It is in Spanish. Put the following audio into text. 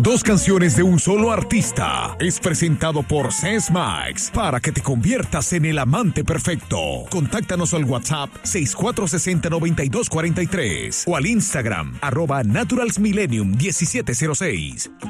2 canciones de un solo artista. Es presentado por Sesmax para que te conviertas en el amante perfecto. Contáctanos al WhatsApp 6460-9243 o al Instagram @naturalsmillenium1706.